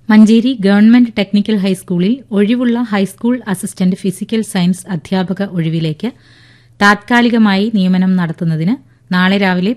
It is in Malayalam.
മഞ്ചേരി ഗവൺമെന്റ് ടെക്നിക്കൽ ഹൈസ്കൂളിൽ ഒഴിവുള്ള ഹൈസ്കൂൾ അസിസ്റ്റന്റ് ഫിസിക്കൽ സയൻസ് അധ്യാപക ഒഴിവിലേക്ക് താത്കാലികമായി നിയമനം നടത്തുന്നതിന് നാളെ രാവിലെ